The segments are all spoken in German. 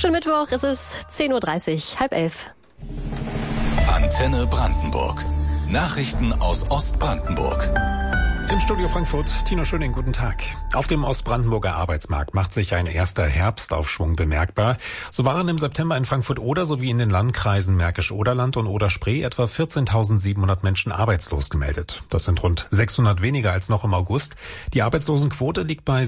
Schon Mittwoch, es ist 10:30 Uhr, 10:30. Antenne Brandenburg. Nachrichten aus Ostbrandenburg. Im Studio Frankfurt, Tino Schöning, guten Tag. Auf dem Ostbrandenburger Arbeitsmarkt macht sich ein erster Herbstaufschwung bemerkbar. So waren im September in Frankfurt-Oder sowie in den Landkreisen Märkisch-Oderland und Oder-Spree etwa 14.700 Menschen arbeitslos gemeldet. Das sind rund 600 weniger als noch im August. Die Arbeitslosenquote liegt bei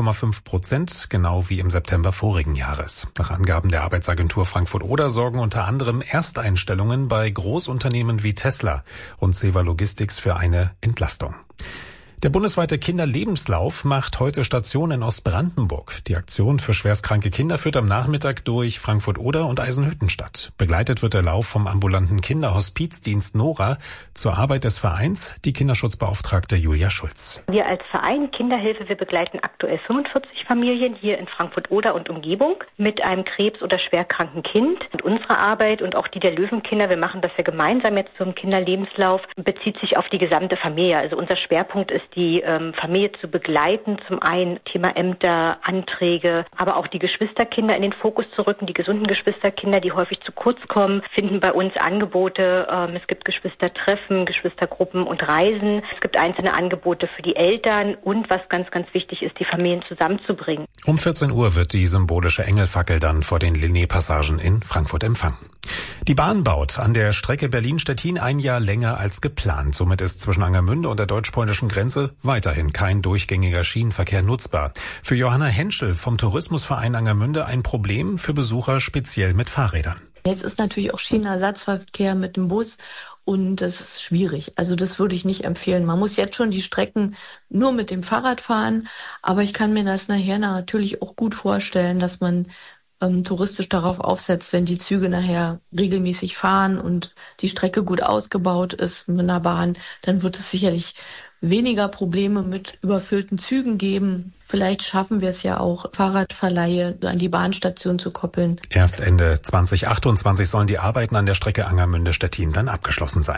6,5%, genau wie im September vorigen Jahres. Nach Angaben der Arbeitsagentur Frankfurt-Oder sorgen unter anderem Ersteinstellungen bei Großunternehmen wie Tesla und Ceva Logistics für eine Entlastung. Der bundesweite Kinderlebenslauf macht heute Station in Ostbrandenburg. Die Aktion für schwerstkranke Kinder führt am Nachmittag durch Frankfurt-Oder und Eisenhüttenstadt. Begleitet wird der Lauf vom ambulanten Kinderhospizdienst Nora. Zur Arbeit des Vereins die Kinderschutzbeauftragte Julia Schulz. Wir als Verein Kinderhilfe, wir begleiten aktuell 45 Familien hier in Frankfurt-Oder und Umgebung mit einem Krebs- oder schwerkranken Kind. Und unsere Arbeit und auch die der Löwenkinder, wir machen das ja gemeinsam jetzt zum Kinderlebenslauf, bezieht sich auf die gesamte Familie. Also unser Schwerpunkt ist die Familie zu begleiten, zum einen Thema Ämter, Anträge, aber auch die Geschwisterkinder in den Fokus zu rücken. Die gesunden Geschwisterkinder, die häufig zu kurz kommen, finden bei uns Angebote. Es gibt Geschwistertreffen, Geschwistergruppen und Reisen. Es gibt einzelne Angebote für die Eltern und was ganz, ganz wichtig ist, die Familien zusammenzubringen. Um 14 Uhr wird die symbolische Engelfackel dann vor den Linné-Passagen in Frankfurt empfangen. Die Bahn baut an der Strecke Berlin-Stettin ein Jahr länger als geplant. Somit ist zwischen Angermünde und der deutsch-polnischen Grenze weiterhin kein durchgängiger Schienenverkehr nutzbar. Für Johanna Henschel vom Tourismusverein Angermünde ein Problem für Besucher speziell mit Fahrrädern. Jetzt ist natürlich auch Schienenersatzverkehr mit dem Bus und das ist schwierig. Also das würde ich nicht empfehlen. Man muss jetzt schon die Strecken nur mit dem Fahrrad fahren, aber ich kann mir das nachher natürlich auch gut vorstellen, dass man touristisch darauf aufsetzt, wenn die Züge nachher regelmäßig fahren und die Strecke gut ausgebaut ist mit einer Bahn, dann wird es sicherlich weniger Probleme mit überfüllten Zügen geben. Vielleicht schaffen wir es ja auch, Fahrradverleihe an die Bahnstation zu koppeln. Erst Ende 2028 sollen die Arbeiten an der Strecke Angermünde-Stettin dann abgeschlossen sein.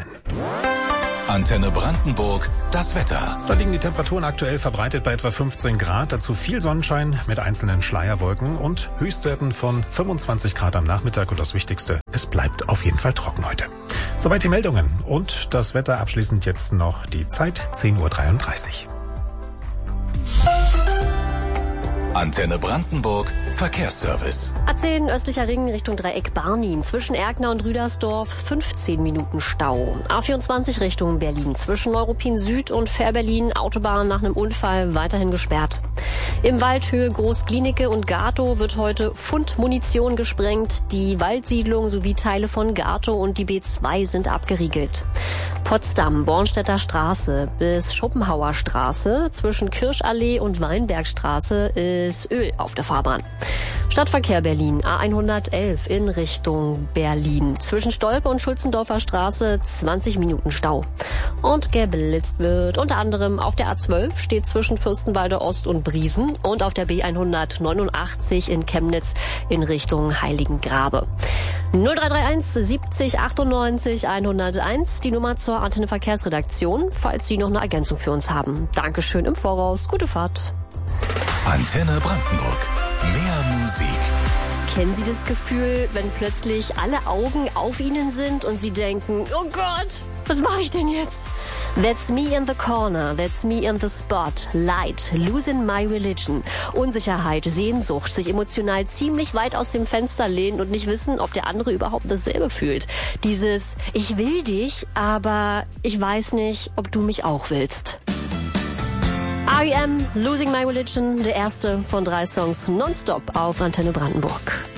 Antenne Brandenburg, das Wetter. Da liegen die Temperaturen aktuell verbreitet bei etwa 15 Grad, dazu viel Sonnenschein mit einzelnen Schleierwolken und Höchstwerten von 25 Grad am Nachmittag. Und das Wichtigste, es bleibt auf jeden Fall trocken heute. Soweit die Meldungen und das Wetter. Abschließend jetzt noch die Zeit, 10:33 Uhr. Antenne Brandenburg, Verkehrsservice. A10 östlicher Ring Richtung Dreieck Barnim. Zwischen Erkner und Rüdersdorf 15 Minuten Stau. A24 Richtung Berlin. Zwischen Neuruppin Süd und Fährberlin Autobahn nach einem Unfall weiterhin gesperrt. Im Waldhöhe Großklinike und Gatow wird heute Fundmunition gesprengt. Die Waldsiedlung sowie Teile von Gatow und die B2 sind abgeriegelt. Potsdam, Bornstädter Straße bis Schopenhauer Straße. Zwischen Kirschallee und Weinbergstraße ist Öl auf der Fahrbahn. Stadtverkehr Berlin, A111 in Richtung Berlin. Zwischen Stolpe und Schulzendorfer Straße 20 Minuten Stau. Und geblitzt wird unter anderem auf der A12, steht zwischen Fürstenwalde Ost und Briesen und auf der B189 in Chemnitz in Richtung Heiligengrabe. 0331 70 98 101, die Nummer zur Antenne Verkehrsredaktion, falls Sie noch eine Ergänzung für uns haben. Dankeschön im Voraus, gute Fahrt. Antenne Brandenburg, mehr Musik. Kennen Sie das Gefühl, wenn plötzlich alle Augen auf Ihnen sind und Sie denken, oh Gott, was mache ich denn jetzt? That's me in the corner, that's me in the spot, light, losing my religion. Unsicherheit, Sehnsucht, sich emotional ziemlich weit aus dem Fenster lehnen und nicht wissen, ob der andere überhaupt dasselbe fühlt. Dieses, ich will dich, aber ich weiß nicht, ob du mich auch willst. R.E.M. Losing My Religion, der erste von 3 Songs nonstop auf Antenne Brandenburg.